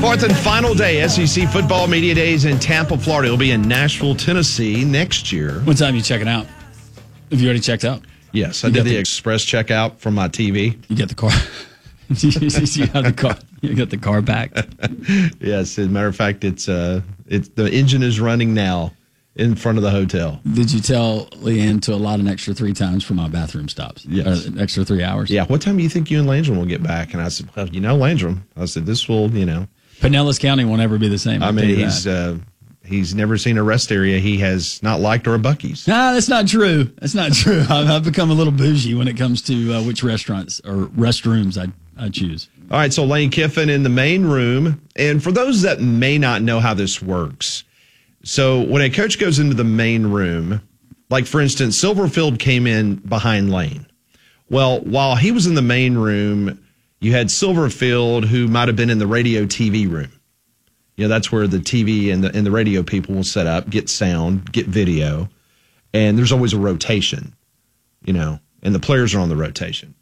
Fourth and final day, SEC Football Media Days in Tampa, Florida. It'll be in Nashville, Tennessee next year. What time are you checking out? Have you already checked out? Yes, I did the express checkout from my TV. You get the car. You got the car. You got the car back. Yes, as a matter of fact, it's the engine is running now in front of the hotel. Did you tell Leanne to allot an extra 3 times for my bathroom stops? Yes. An extra 3 hours? Yeah. What time do you think you and Landrum will get back? And I said, well, Landrum. I said, this will, Pinellas County won't ever be the same. I mean, he's never seen a rest area he has not liked or a Buc-ee's. Nah, that's not true. That's not true. I've become a little bougie when it comes to which restaurants or restrooms I choose. All right, so Lane Kiffin in the main room. And for those that may not know how this works, so when a coach goes into the main room, like, for instance, Silverfield came in behind Lane. Well, while he was in the main room, you had Silverfield, who might have been in the radio TV room. That's where the TV and the radio people will set up, get sound, get video. And there's always a rotation, and the players are on the rotation.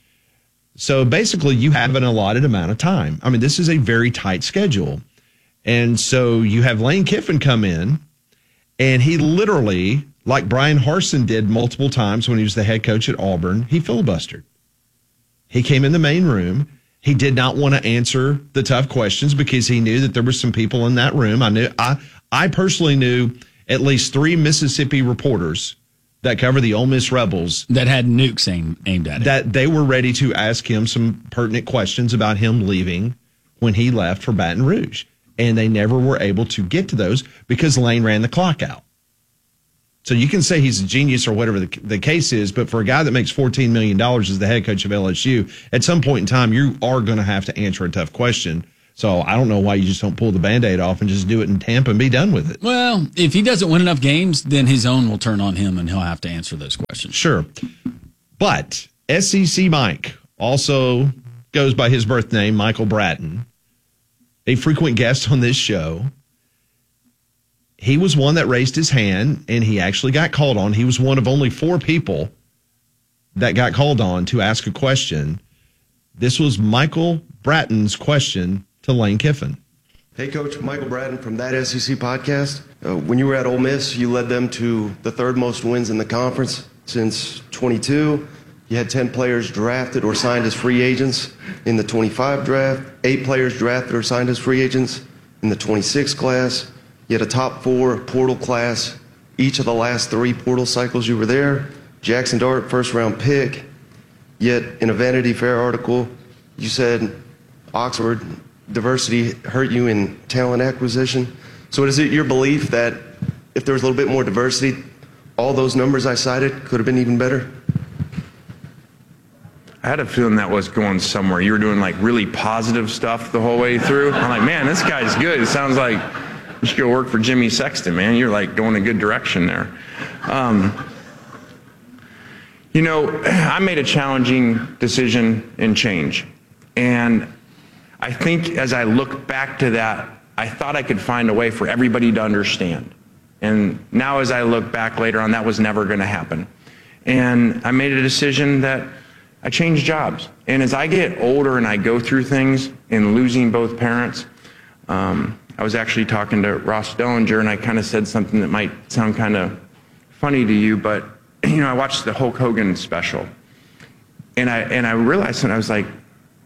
So basically, you have an allotted amount of time. I mean, this is a very tight schedule. And so you have Lane Kiffin come in, and he literally, like Brian Harsin did multiple times when he was the head coach at Auburn, he filibustered. He came in the main room. He did not want to answer the tough questions because he knew that there were some people in that room. I personally knew at least 3 Mississippi reporters that cover the Ole Miss Rebels that had nukes aimed at it. That they were ready to ask him some pertinent questions about him leaving when he left for Baton Rouge. And they never were able to get to those because Lane ran the clock out. So you can say he's a genius or whatever the case is, but for a guy that makes $14 million as the head coach of LSU, at some point in time, you are going to have to answer a tough question. So I don't know why you just don't pull the Band-Aid off and just do it in Tampa and be done with it. Well, if he doesn't win enough games, then his own will turn on him and he'll have to answer those questions. Sure. But SEC Mike also goes by his birth name, Michael Bratton, a frequent guest on this show. He was one that raised his hand, and he actually got called on. He was one of only 4 people that got called on to ask a question. This was Michael Bratton's question to Lane Kiffin. Hey, Coach, Michael Bratton from That SEC Podcast. When you were at Ole Miss, you led them to the 3rd most wins in the conference since 22. You had 10 players drafted or signed as free agents in the 25 draft, 8 players drafted or signed as free agents in the 26 class. You had a top 4 portal class each of the last 3 portal cycles you were there. Jackson Dart, first-round pick. Yet in a Vanity Fair article, you said Oxford diversity hurt you in talent acquisition. So is it your belief that if there was a little bit more diversity, all those numbers I cited could have been even better? I had a feeling that was going somewhere. You were doing like really positive stuff the whole way through. I'm like, man, this guy's good. It sounds like you should go work for Jimmy Sexton, man. You're like going a good direction there. I made a challenging decision and change. And I think as I look back to that, I thought I could find a way for everybody to understand. And now as I look back later on, that was never going to happen. And I made a decision that I changed jobs. And as I get older and I go through things and losing both parents, I was actually talking to Ross Dellinger, and I kind of said something that might sound kind of funny to you, but I watched the Hulk Hogan special, and I realized that I was like,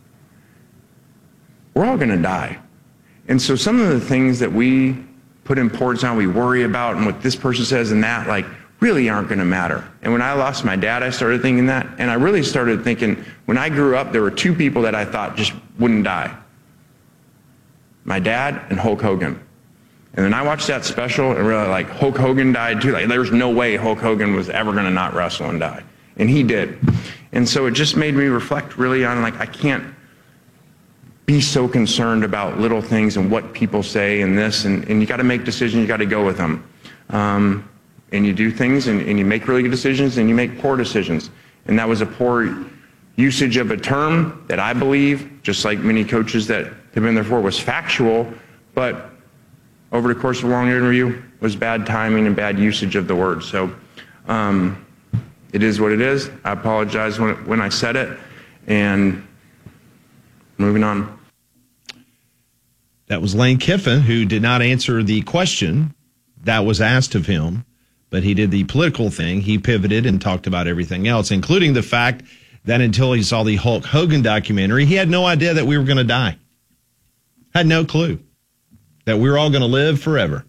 we're all going to die. And so some of the things that we put importance on, we worry about, and what this person says and that, like, really aren't going to matter. And when I lost my dad, I started thinking that, and I really started thinking, when I grew up, there were 2 people that I thought just wouldn't die. My dad and Hulk Hogan. And then I watched that special and realized, like, Hulk Hogan died too. Like, there's no way Hulk Hogan was ever going to not wrestle and die. And he did. And so it just made me reflect really on, like, I can't be so concerned about little things and what people say and this. And you got to make decisions. You got to go with them. And you do things and you make really good decisions and you make poor decisions. And that was a poor usage of a term that I believe, just like many coaches that have been there for, was factual, but over the course of a long interview was bad timing and bad usage of the word. So it is what it is. I apologize when I said it, and moving on. That was Lane Kiffin, who did not answer the question that was asked of him, but he did the political thing. He pivoted and talked about everything else, including the fact that until he saw the Hulk Hogan documentary, he had no idea that we were going to die. Had no clue that we were all going to live forever.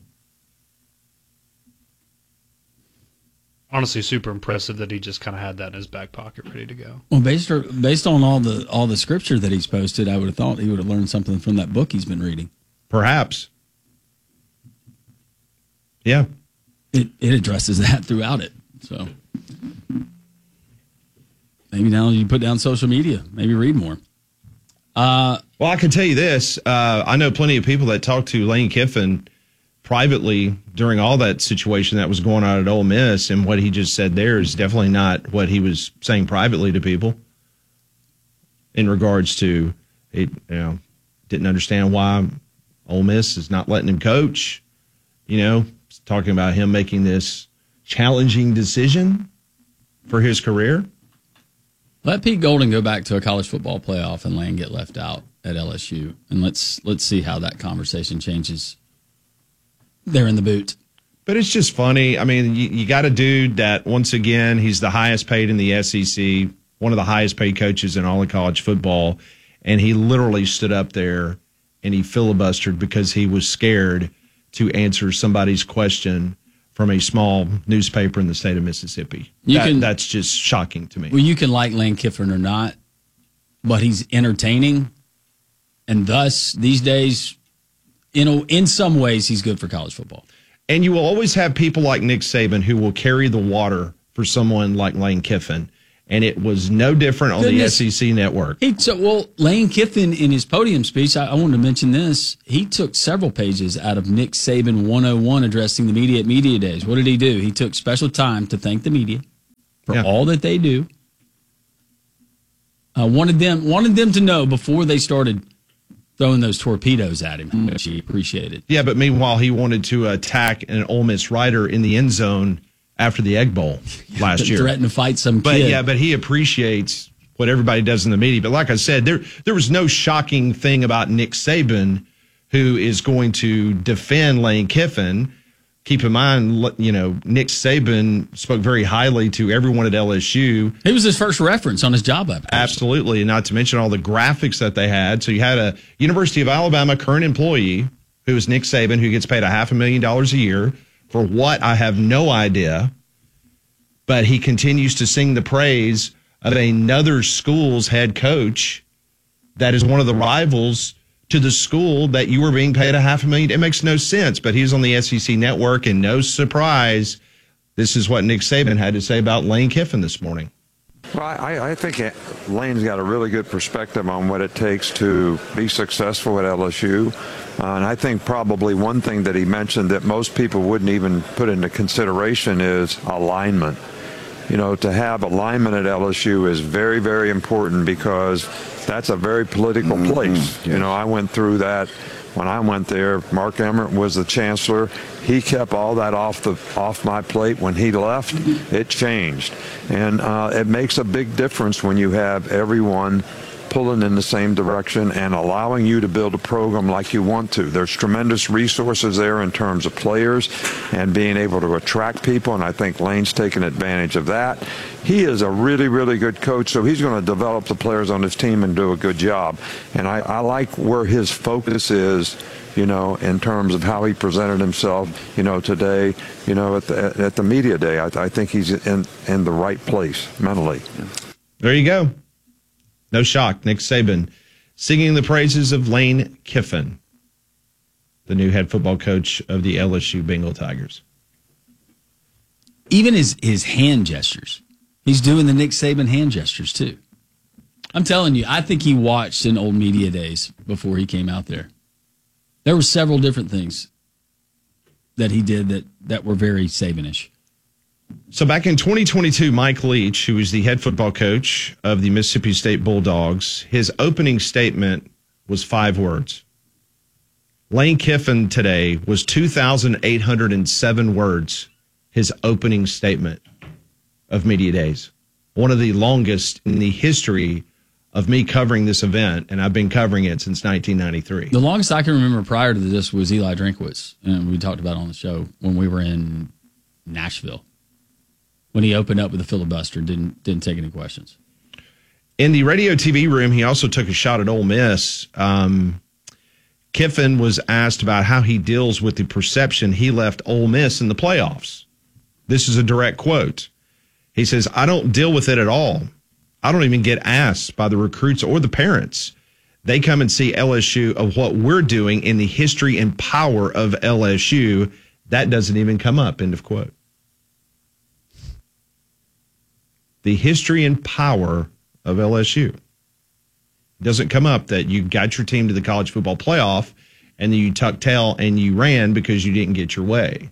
Honestly, super impressive that he just kind of had that in his back pocket ready to go. Well, based on all the scripture that he's posted, I would have thought he would have learned something from that book he's been reading. Perhaps. Yeah. It addresses that throughout it. So maybe now you put down social media, maybe read more. Well, I can tell you this. I know plenty of people that talked to Lane Kiffin privately during all that situation that was going on at Ole Miss, and what he just said there is definitely not what he was saying privately to people in regards to it. Didn't understand why Ole Miss is not letting him coach. Talking about him making this challenging decision for his career. Let Pete Golden go back to a college football playoff and Lane get left out at LSU, and let's see how that conversation changes. They're in the boot. But it's just funny. I mean, you got a dude that, once again, he's the highest paid in the SEC, one of the highest paid coaches in all of college football, and he literally stood up there and he filibustered because he was scared to answer somebody's question from a small newspaper in the state of Mississippi. That's just shocking to me. Well, you can like Lane Kiffin or not, but he's entertaining, and thus, these days, in some ways, he's good for college football. And you will always have people like Nick Saban who will carry the water for someone like Lane Kiffin. And it was no different on the SEC network. Lane Kiffin, in his podium speech, I wanted to mention this. He took several pages out of Nick Saban 101 addressing the media at Media Days. What did he do? He took special time to thank the media for all that they do. Wanted them to know before they started throwing those torpedoes at him, which he appreciated. Yeah, but meanwhile, he wanted to attack an Ole Miss writer in the end zone after the Egg Bowl last year. Threatened to fight some kid. Yeah, but he appreciates what everybody does in the media. But like I said, there was no shocking thing about Nick Saban, who is going to defend Lane Kiffin. Keep in mind, Nick Saban spoke very highly to everyone at LSU. It was his first reference on his job application. Absolutely, and not to mention all the graphics that they had. So you had a University of Alabama current employee, who is Nick Saban, who gets paid $500,000 a year for what, I have no idea, but he continues to sing the praise of another school's head coach that is one of the rivals to the school that you were being paid $500,000. It makes no sense, but he's on the SEC network, and no surprise, this is what Nick Saban had to say about Lane Kiffin this morning. Well, I think Lane's got a really good perspective on what it takes to be successful at LSU. And I think probably one thing that he mentioned that most people wouldn't even put into consideration is alignment. To have alignment at LSU is very, very important because that's a very political place. Yes. I went through that when I went there. Mark Emmert was the chancellor. He kept all that off my plate. When he left, it changed. And it makes a big difference when you have everyone pulling in the same direction and allowing you to build a program like you want to. There's tremendous resources there in terms of players and being able to attract people, and I think Lane's taken advantage of that. He is a really, really good coach, so he's going to develop the players on his team and do a good job. And I like where his focus is, in terms of how he presented himself, today, at the media day. I think he's in the right place mentally. There you go. No shock. Nick Saban singing the praises of Lane Kiffin, the new head football coach of the LSU Bengal Tigers. Even his hand gestures. He's doing the Nick Saban hand gestures, too. I'm telling you, I think he watched in old media days before he came out there. There were several different things that he did that were very Saban-ish. So back in 2022, Mike Leach, who was the head football coach of the Mississippi State Bulldogs, his opening statement was 5 words. Lane Kiffin today was 2,807 words, his opening statement of Media Days. One of the longest in the history of me covering this event, and I've been covering it since 1993. The longest I can remember prior to this was Eli Drinkwitz, and we talked about it on the show when we were in Nashville, when he opened up with a filibuster and didn't take any questions. In the radio TV room, he also took a shot at Ole Miss. Kiffin was asked about how he deals with the perception he left Ole Miss in the playoffs. This is a direct quote. He says, "I don't deal with it at all. I don't even get asked by the recruits or the parents. They come and see LSU of what we're doing in the history and power of LSU. That doesn't even come up," end of quote. The history and power of LSU. It doesn't come up that you got your team to the college football playoff and then you tucked tail and you ran because you didn't get your way.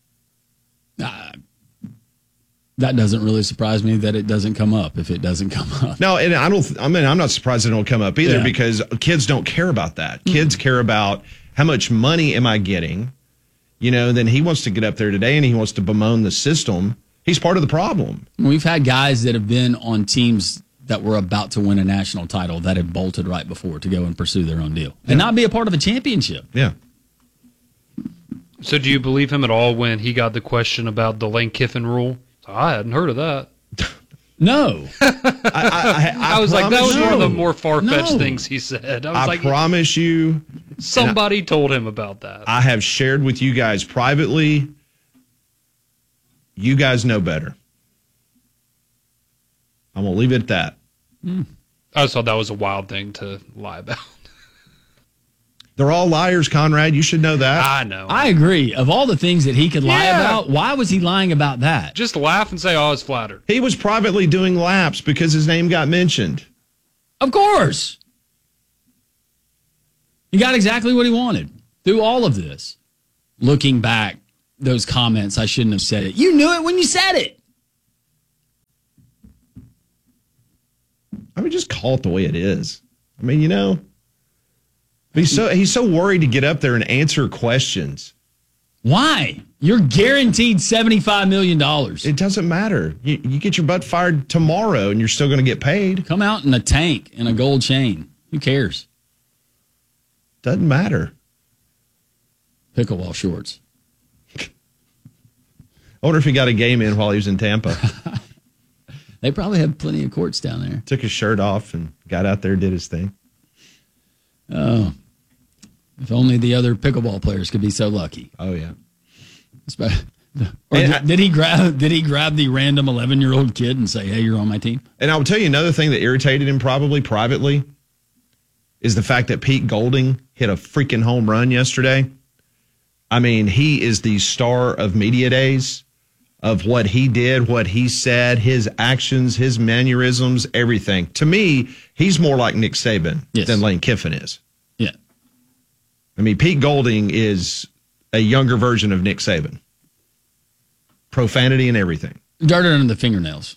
That doesn't really surprise me that it doesn't come up if it doesn't come up. No, and I'm not surprised it don't come up either because kids don't care about that. Kids care about how much money am I getting? You know, then he wants to get up there today and he wants to bemoan the system. He's part of the problem. We've had guys that have been on teams that were about to win a national title that have bolted right before to go and pursue their own deal and not be a part of a championship. Yeah. So do you believe him at all when he got the question about the Lane Kiffin rule? I hadn't heard of that. No. I was like, that was one of the more far-fetched No. things he said. I was I like, promise you, somebody told him about that. I have shared with you guys privately. You guys know better. I'm going to leave it at that. I just thought that was a wild thing to lie about. They're all liars, Conrad. You should know that. I know. I agree. Of all the things that he could lie Yeah. about, why was he lying about that? Just laugh and say, oh, I was flattered. He was privately doing laps because his name got mentioned. Of course. He got exactly what he wanted through all of this. Looking back, those comments, I shouldn't have said it. You knew it when you said it. I mean, just call it the way it is. I mean, you know, he's so worried to get up there and answer questions. Why? You're guaranteed $75 million. It doesn't matter. You get your butt fired tomorrow and you're still going to get paid. Come out in a tank and a gold chain. Who cares? Doesn't matter. Pickleball shorts. I wonder if he got a game in while he was in Tampa. They probably have plenty of courts down there. Took his shirt off and got out there, did his thing. Oh, if only the other pickleball players could be so lucky. Oh, yeah. Or did he grab the random 11-year-old kid and say, "Hey, you're on my team"? And I'll tell you another thing that irritated him probably privately is the fact that Pete Golding hit a freaking home run yesterday. I mean, he is the star of media days, of what he did, what he said, his actions, his mannerisms, everything. To me, he's more like Nick Saban than Lane Kiffin is. Yeah. I mean, Pete Golding is a younger version of Nick Saban. Profanity and everything. Darted under the fingernails.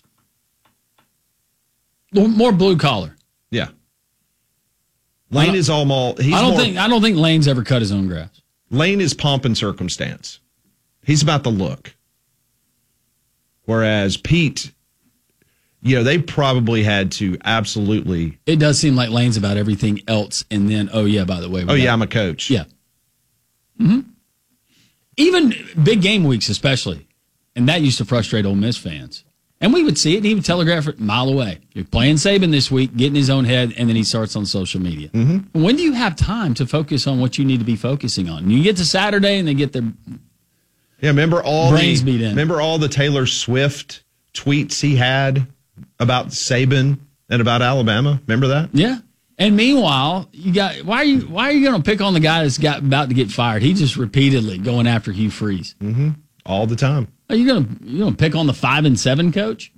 More blue collar. Yeah. Lane is almost. I don't think Lane's ever cut his own grass. Lane is pomp and circumstance. He's about the look. Whereas Pete, you know, they probably had to absolutely. It does seem like Lane's about everything else, and then, oh yeah, by the way, I'm a coach. Yeah. Mm-hmm. Even big game weeks, especially, and that used to frustrate Ole Miss fans. And we would see it, and he would telegraph it a mile away. You're playing Saban this week, getting his own head, and then he starts on social media. Mm-hmm. When do you have time to focus on what you need to be focusing on? You get to Saturday, and they get their remember all brains beat in. Remember all the Taylor Swift tweets he had about Saban and about Alabama? Remember that? Yeah. And meanwhile, why are you going to pick on the guy that's about to get fired? He just repeatedly going after Hugh Freeze. Mm-hmm. All the time. Are you going to pick on the 5-7 coach?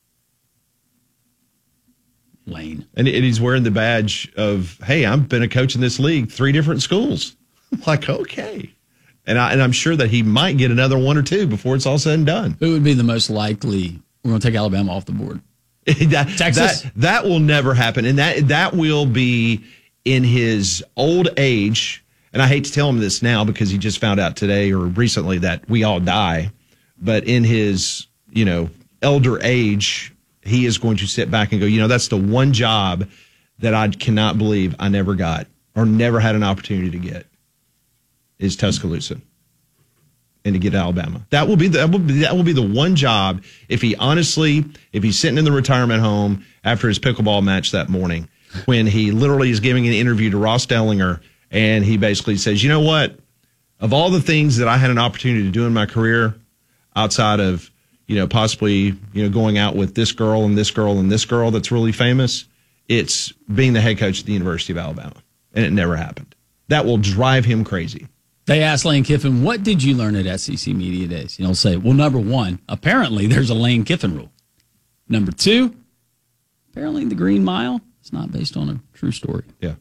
Lane. And he's wearing the badge of, hey, I've been a coach in this league, 3 different schools. I'm like, okay. And I'm sure that he might get another 1 or 2 before it's all said and done. Who would be the most likely? We're going to take Alabama off the board. Texas? That will never happen. And that will be in his old age. And I hate to tell him this now because he just found out today or recently that we all die. But in his, elder age, he is going to sit back and go, that's the one job that I cannot believe I never got or never had an opportunity to get is Tuscaloosa and to get Alabama. That will be the one job if he's sitting in the retirement home after his pickleball match that morning when he literally is giving an interview to Ross Dellinger and he basically says, you know what? Of all the things that I had an opportunity to do in my career outside of, possibly, going out with this girl and this girl and this girl that's really famous, it's being the head coach at the University of Alabama. And it never happened. That will drive him crazy. They asked Lane Kiffin, what did you learn at SEC Media Days? He'll say, well, number one, apparently there's a Lane Kiffin rule. Number two, apparently the Green Mile is not based on a true story. Yeah.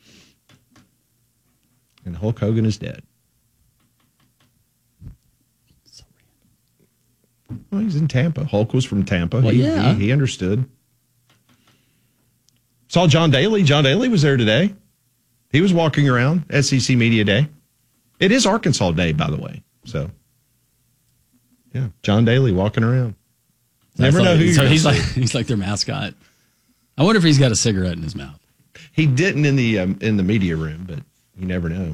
And Hulk Hogan is dead. So random. Well, he's in Tampa. Hulk was from Tampa. Well, yeah. He understood. Saw John Daly. John Daly was there today. He was walking around SEC Media Day. It is Arkansas Day, by the way. So, yeah, John Daly walking around. Never know who you're going to see. He's like their mascot. I wonder if he's got a cigarette in his mouth. He didn't in the media room, but you never know.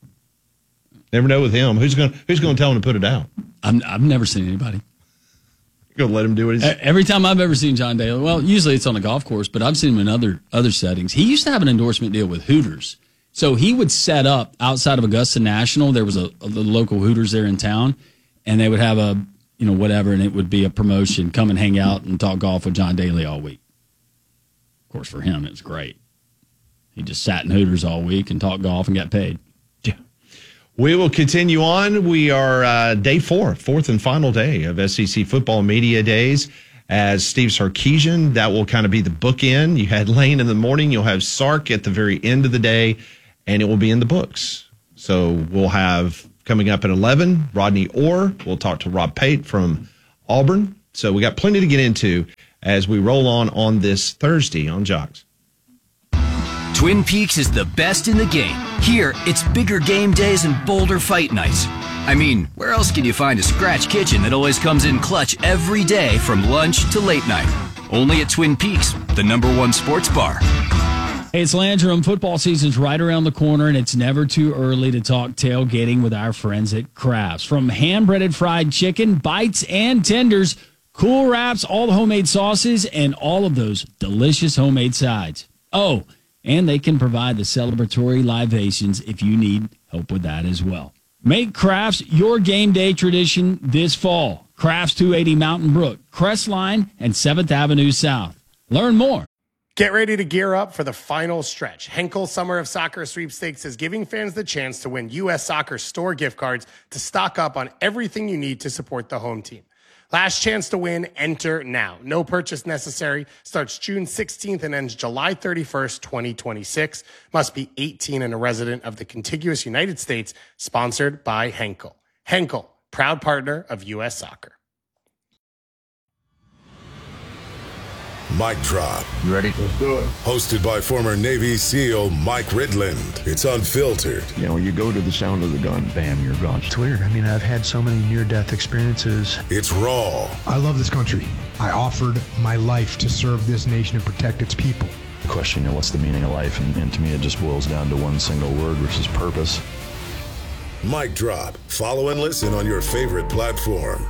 Never know with him. Who's going to tell him to put it out? I've never seen anybody. You're going to let him do it. Every time I've ever seen John Daly, well, usually it's on a golf course, but I've seen him in other settings. He used to have an endorsement deal with Hooters. So he would set up outside of Augusta National. There was a local Hooters there in town, and they would have a, whatever, and it would be a promotion. Come and hang out and talk golf with John Daly all week. Of course, for him, it was great. He just sat in Hooters all week and talked golf and got paid. Yeah. We will continue on. We are day fourth and final day of SEC Football Media Days. As Steve Sarkisian, that will kind of be the bookend. You had Lane in the morning. You'll have Sark at the very end of the day. And it will be in the books. So we'll have coming up at 11, Rodney Orr. We'll talk to Rob Pate from Auburn. So we got plenty to get into as we roll on this Thursday on Jocks. Twin Peaks is the best in the game. Here, it's bigger game days and bolder fight nights. I mean, where else can you find a scratch kitchen that always comes in clutch every day from lunch to late night? Only at Twin Peaks, the #1 sports bar. Hey, it's Landrum. Football season's right around the corner, and it's never too early to talk tailgating with our friends at Crafts. From hand-breaded fried chicken, bites, and tenders, cool wraps, all the homemade sauces, and all of those delicious homemade sides. Oh, and they can provide the celebratory libations if you need help with that as well. Make Crafts your game day tradition this fall. Crafts 280 Mountain Brook, Crestline, and 7th Avenue South. Learn more. Get ready to gear up for the final stretch. Henkel Summer of Soccer Sweepstakes is giving fans the chance to win U.S. Soccer store gift cards to stock up on everything you need to support the home team. Last chance to win, enter now. No purchase necessary. Starts June 16th and ends July 31st, 2026. Must be 18 and a resident of the contiguous United States. Sponsored by Henkel. Henkel, proud partner of U.S. Soccer. Mic Drop. You ready? Let's do it. Hosted by former Navy SEAL Mike Ridland. It's unfiltered. You go to the sound of the gun, bam, you're gone. It's weird. I mean, I've had so many near-death experiences. It's raw. I love this country. I offered my life to serve this nation and protect its people. Question, what's the meaning of life? And to me, it just boils down to one single word, which is purpose. Mic Drop. Follow and listen on your favorite platform.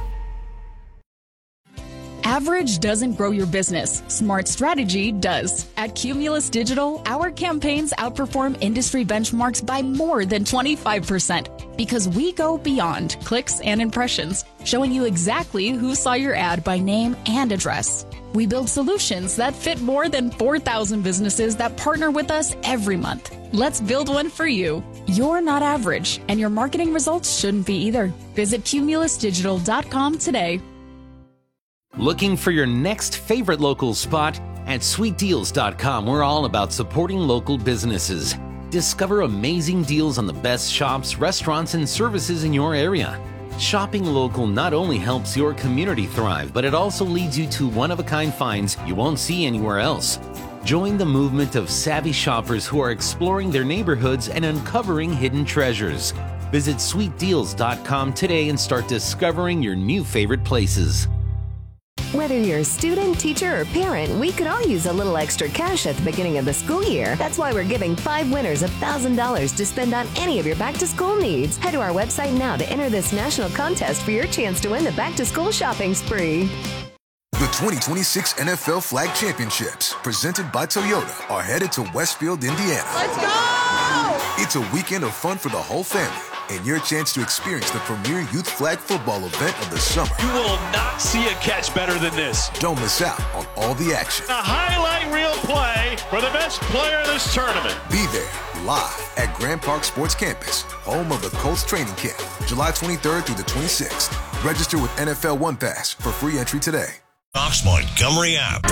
Average doesn't grow your business. Smart strategy does. At Cumulus Digital, our campaigns outperform industry benchmarks by more than 25% because we go beyond clicks and impressions, showing you exactly who saw your ad by name and address. We build solutions that fit more than 4,000 businesses that partner with us every month. Let's build one for you. You're not average, and your marketing results shouldn't be either. Visit cumulusdigital.com today. Looking for your next favorite local spot? At sweetdeals.com, we're all about supporting local businesses. Discover amazing deals on the best shops, restaurants, and services in your area. Shopping local not only helps your community thrive, but it also leads you to one-of-a-kind finds you won't see anywhere else. Join the movement of savvy shoppers who are exploring their neighborhoods and uncovering hidden treasures. Visit sweetdeals.com today and start discovering your new favorite places. Whether you're a student, teacher, or parent, we could all use a little extra cash at the beginning of the school year. That's why we're giving 5 winners $1,000 to spend on any of your back-to-school needs. Head to our website now to enter this national contest for your chance to win the back-to-school shopping spree. The 2026 NFL Flag Championships, presented by Toyota, are headed to Westfield, Indiana. Let's go! It's a weekend of fun for the whole family and your chance to experience the premier youth flag football event of the summer. You will not see a catch better than this. Don't miss out on all the action. A highlight reel play for the best player in this tournament. Be there live at Grand Park Sports Campus, home of the Colts training camp, July 23rd through the 26th. Register with NFL One Pass for free entry today. Fox Montgomery app.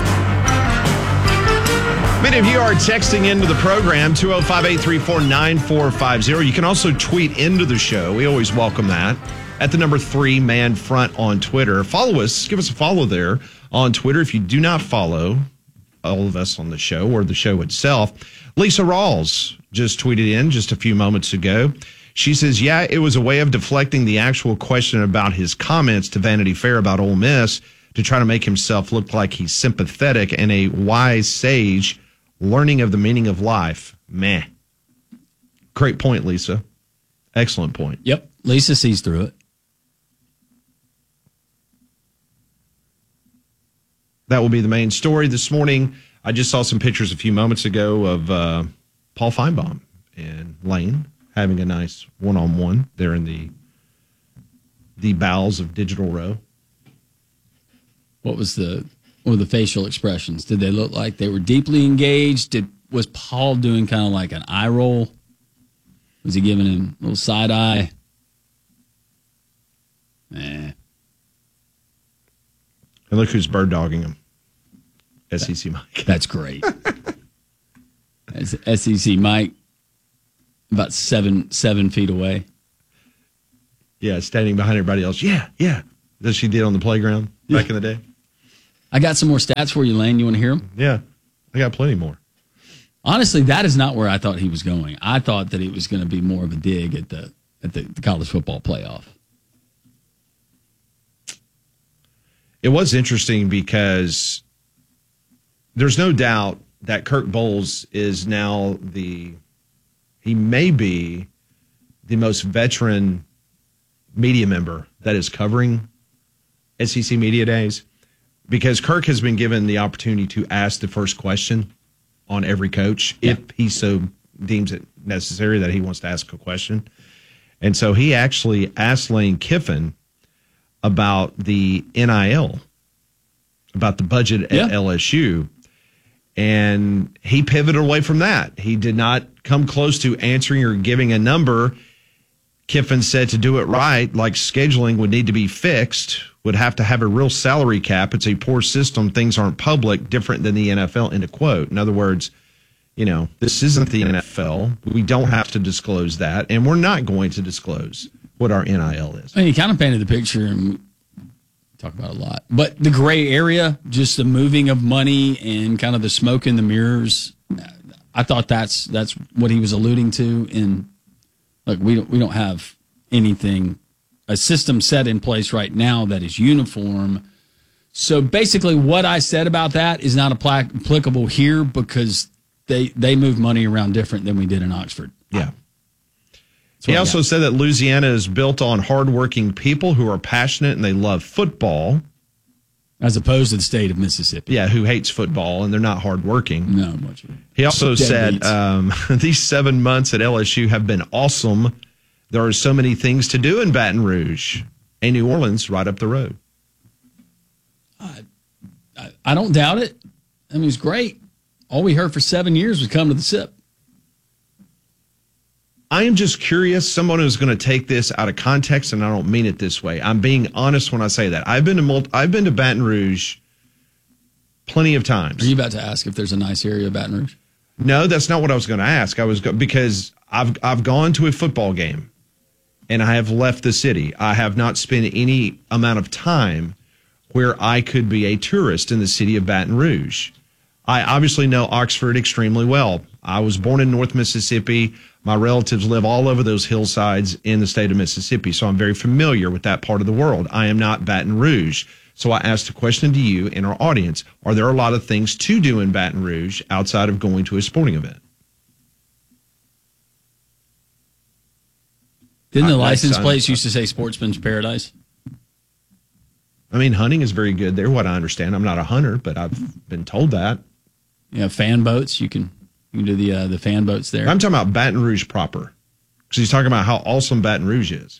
Many of you are texting into the program, 205-834-9450. You can also tweet into the show. We always welcome that. At the number 3 Man Front on Twitter. Follow us. Give us a follow there on Twitter. If you do not follow all of us on the show or the show itself, Lisa Rawls just tweeted in just a few moments ago. She says, yeah, it was a way of deflecting the actual question about his comments to Vanity Fair about Ole Miss to try to make himself look like he's sympathetic and a wise sage learning of the meaning of life. Meh. Great point, Lisa. Excellent point. Yep. Lisa sees through it. That will be the main story this morning. I just saw some pictures a few moments ago of Paul Feinbaum and Lane having a nice one-on-one there in the bowels of Digital Row. What were the facial expressions? Did they look like they were deeply engaged? Was Paul doing kind of like an eye roll? Was he giving him a little side eye? And look who's bird dogging him. SEC Mike. That's great. SEC Mike, about seven feet away. Yeah, standing behind everybody else. Yeah. That she did on the playground back in the day. I got some more stats for you, Lane. You want to hear them? Yeah, I got plenty more. Honestly, that is not where I thought he was going. I thought that it was going to be more of a dig at the college football playoff. It was interesting because there's no doubt that Kirk Bohls is now he may be the most veteran media member that is covering SEC Media Days, because Kirk has been given the opportunity to ask the first question on every coach if he so deems it necessary that he wants to ask a question. And so he actually asked Lane Kiffin about the NIL, about the budget at LSU, and he pivoted away from that. He did not come close to answering or giving a number. Kiffin said to do it right, like scheduling would need to be fixed, would have to have a real salary cap. It's a poor system. Things aren't public, different than the NFL, end of quote. In other words, this isn't the NFL. We don't have to disclose that, and we're not going to disclose what our NIL is. I mean, he kind of painted the picture, and we talk about it a lot. But the gray area, just the moving of money and kind of the smoke in the mirrors, I thought that's what he was alluding to. And look, we don't have anything, a system set in place right now that is uniform. So basically what I said about that is not applicable here because they move money around different than we did in Oxford. Yeah. He also said that Louisiana is built on hardworking people who are passionate and they love football. As opposed to the state of Mississippi. Yeah, who hates football and they're not hardworking. No, much. He also said these 7 months at LSU have been awesome. There are so many things to do in Baton Rouge and New Orleans right up the road. I don't doubt it. I mean, it was great. All we heard for 7 years was come to the SIP. I am just curious. Someone is going to take this out of context, and I don't mean it this way. I'm being honest when I say that. I've been to Baton Rouge plenty of times. Are you about to ask if there's a nice area of Baton Rouge? No, that's not what I was going to ask. Because I've gone to a football game, and I have left the city. I have not spent any amount of time where I could be a tourist in the city of Baton Rouge. I obviously know Oxford extremely well. I was born in North Mississippi. My relatives live all over those hillsides in the state of Mississippi, so I'm very familiar with that part of the world. I am not Baton Rouge. So I asked a question to you and our audience. Are there a lot of things to do in Baton Rouge outside of going to a sporting event? Didn't the license plates used to say Sportsman's Paradise? I mean, hunting is very good there, what I understand. I'm not a hunter, but I've been told that. Yeah, fan boats. You can do the fan boats there. I'm talking about Baton Rouge proper. Because he's talking about how awesome Baton Rouge is.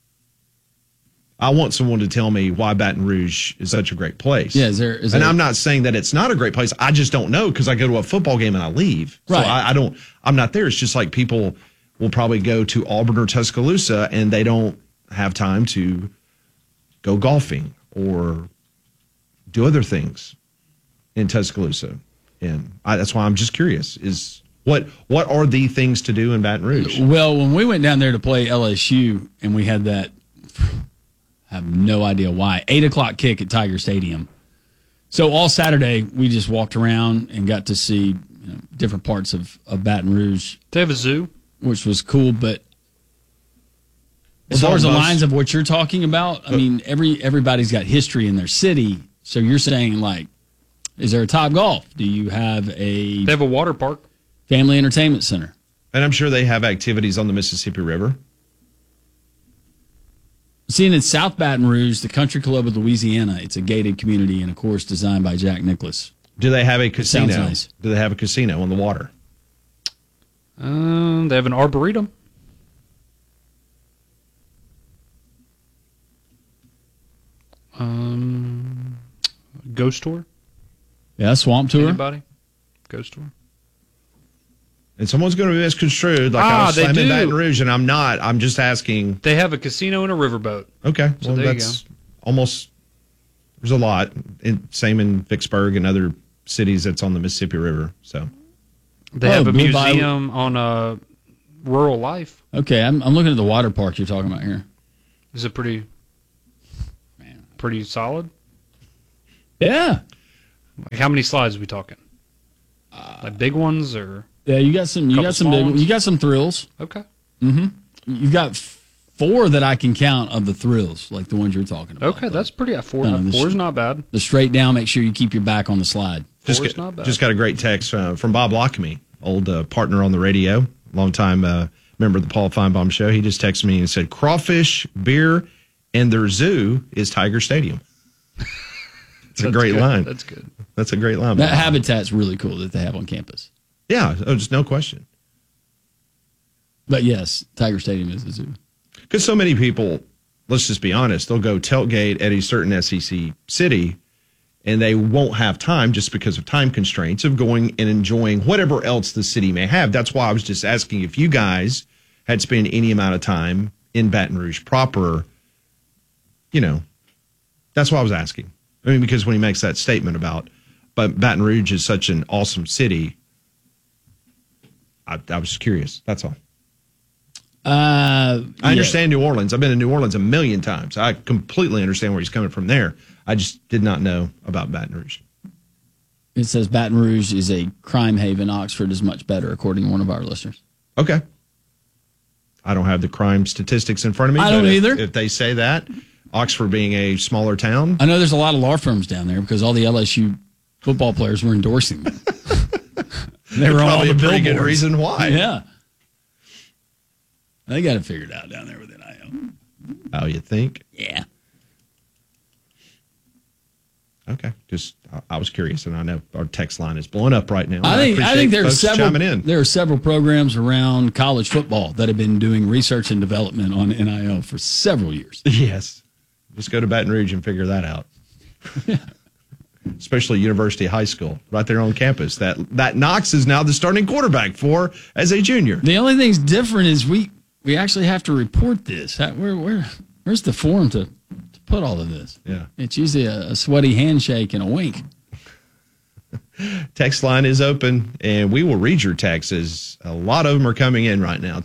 I want someone to tell me why Baton Rouge is such a great place. Yeah, is there I'm not saying that it's not a great place. I just don't know because I go to a football game and I leave. Right. So I'm not there. It's just like people will probably go to Auburn or Tuscaloosa and they don't have time to go golfing or do other things in Tuscaloosa. And that's why I'm just curious is what are the things to do in Baton Rouge? Well, when we went down there to play LSU and we had that, I have no idea why, 8:00 kick at Tiger Stadium. So all Saturday we just walked around and got to see different parts of Baton Rouge. They have a zoo, which was cool, but as far as the lines of what you're talking about, I mean, everybody's got history in their city. So you're saying, like, is there a Top Golf? Do you have They have a water park. Family entertainment center? And I'm sure they have activities on the Mississippi River. Seeing in South Baton Rouge, the Country Club of Louisiana, it's a gated community and, of course, designed by Jack Nicklaus. Do they have a casino? Sounds nice. Do they have a casino on the water? They have an arboretum. Ghost tour. Yeah, swamp tour. Anybody? Ghost tour. And someone's going to be misconstrued like I was slamming Baton Rouge, and I'm not. I'm just asking. They have a casino and a riverboat. Okay. So well, there that's almost, there's a lot. Same in Vicksburg and other cities that's on the Mississippi River. So they have a museum on rural life. Okay, I'm looking at the water park you're talking about here. Is it pretty solid? Yeah. Like how many slides are we talking? Like big ones or? Yeah, you got some big ones. You got some thrills. Okay. Mm-hmm. You've got 4 that I can count of the thrills, like the ones you're talking about. Okay, that's pretty. 4's not bad. The straight down, make sure you keep your back on the slide. Not bad. Just got a great text from Bob Lockamy, old partner on the radio, longtime member of the Paul Feinbaum Show. He just texted me and said, crawfish, beer, and their zoo is Tiger Stadium. It's a great line. That's good. That's a great line. That habitat's really cool that they have on campus. Yeah, just no question. But yes, Tiger Stadium is a zoo. Because so many people, let's just be honest, they'll go tailgate at a certain SEC city, and they won't have time just because of time constraints of going and enjoying whatever else the city may have. That's why I was just asking if you guys had spent any amount of time in Baton Rouge proper. That's why I was asking. I mean, because when he makes that statement about, but Baton Rouge is such an awesome city, I was curious. That's all. I understand New Orleans. I've been to New Orleans a million times. I completely understand where he's coming from there. I just did not know about Baton Rouge. It says Baton Rouge is a crime haven. Oxford is much better, according to one of our listeners. Okay. I don't have the crime statistics in front of me. I don't either. If they say that, Oxford being a smaller town. I know there's a lot of law firms down there because all the LSU football players were endorsing them. They were all the pretty good reason why. Yeah. They got it figured out down there with NIL. Oh, you think? Yeah. Okay. Just I was curious, and I know our text line is blowing up right now. I think there are in. several programs around college football that have been doing research and development on NIL for several years. Yes. Just go to Baton Rouge and figure that out. Especially University High School, right there on campus. That Knox is now the starting quarterback for as a junior. The only thing's different is we actually have to report this. Where's the form to put all of this? Yeah. It's usually a sweaty handshake and a wink. Text line is open, and we will read your texts. A lot of them are coming in right now.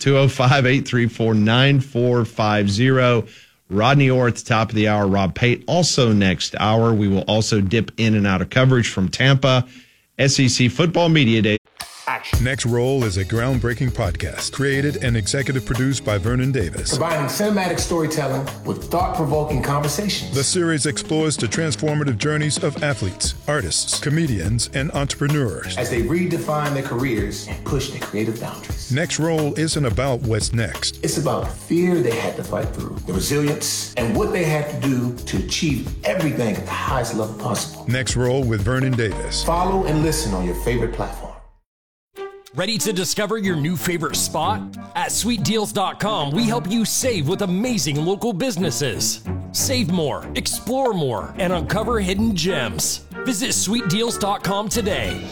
205-834-9450. Rodney Orr at the top of the hour. Rob Pate also next hour. We will also dip in and out of coverage from Tampa. SEC Football Media Day. At scratch. Next Roll is a groundbreaking podcast created and executive produced by Vernon Davis. Combining cinematic storytelling with thought-provoking conversations. The series explores the transformative journeys of athletes, artists, comedians, and entrepreneurs as they redefine their careers and push their creative boundaries. Next Roll isn't about what's next. It's about the fear they had to fight through, the resilience, and what they had to do to achieve everything at the highest level possible. Next Roll with Vernon Davis. Follow and listen on your favorite platform. Ready to discover your new favorite spot? At sweetdeals.com, we help you save with amazing local businesses. Save more, explore more, and uncover hidden gems. Visit sweetdeals.com today.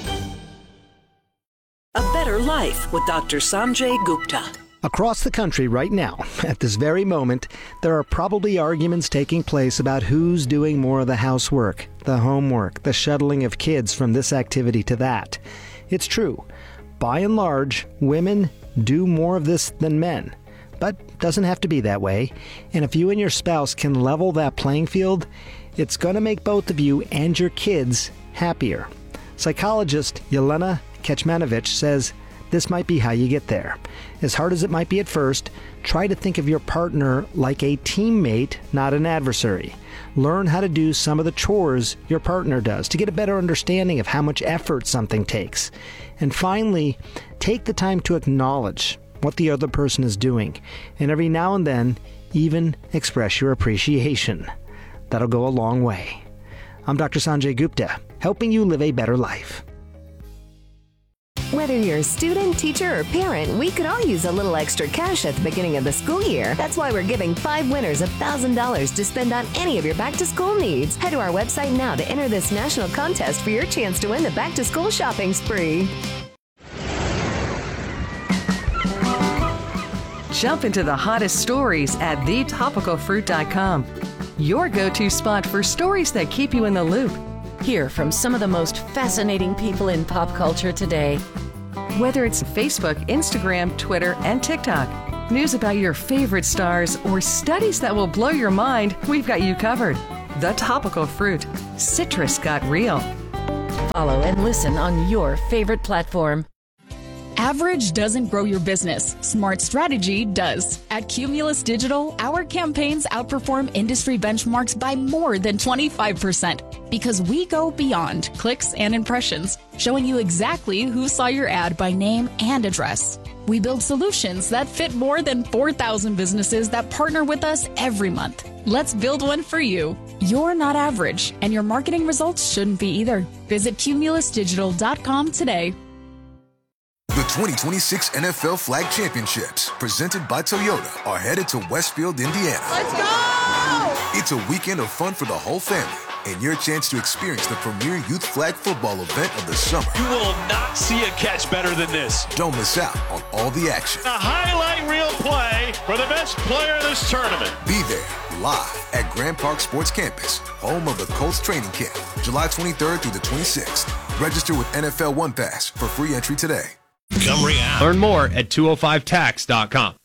A better life with Dr. Sanjay Gupta. Across the country right now, at this very moment, there are probably arguments taking place about who's doing more of the housework, the homework, the shuttling of kids from this activity to that. It's true. By and large, women do more of this than men. But it doesn't have to be that way. And if you and your spouse can level that playing field, it's going to make both of you and your kids happier. Psychologist Yelena Kecmanovic says this might be how you get there. As hard as it might be at first, try to think of your partner like a teammate, not an adversary. Learn how to do some of the chores your partner does to get a better understanding of how much effort something takes. And finally, take the time to acknowledge what the other person is doing, and every now and then, even express your appreciation. That'll go a long way. I'm Dr. Sanjay Gupta, helping you live a better life. Whether you're a student, teacher, or parent, we could all use a little extra cash at the beginning of the school year. That's why we're giving 5 winners $1,000 to spend on any of your back-to-school needs. Head to our website now to enter this national contest for your chance to win the back-to-school shopping spree. Jump into the hottest stories at thetopicalfruit.com. Your go-to spot for stories that keep you in the loop. Hear from some of the most fascinating people in pop culture today. Whether it's Facebook, Instagram, Twitter, and TikTok, news about your favorite stars, or studies that will blow your mind, we've got you covered. The Topical Fruit. Citrus got real. Follow and listen on your favorite platform. Average doesn't grow your business. Smart strategy does. At Cumulus Digital, our campaigns outperform industry benchmarks by more than 25% because we go beyond clicks and impressions, showing you exactly who saw your ad by name and address. We build solutions that fit more than 4,000 businesses that partner with us every month. Let's build one for you. You're not average, and your marketing results shouldn't be either. Visit cumulusdigital.com today. The 2026 NFL Flag Championships, presented by Toyota, are headed to Westfield, Indiana. Let's go! It's a weekend of fun for the whole family and your chance to experience the premier youth flag football event of the summer. You will not see a catch better than this. Don't miss out on all the action. A highlight reel play for the best player in this tournament. Be there live at Grand Park Sports Campus, home of the Colts training camp, July 23rd through the 26th. Register with NFL One Pass for free entry today. Learn more at 205tax.com.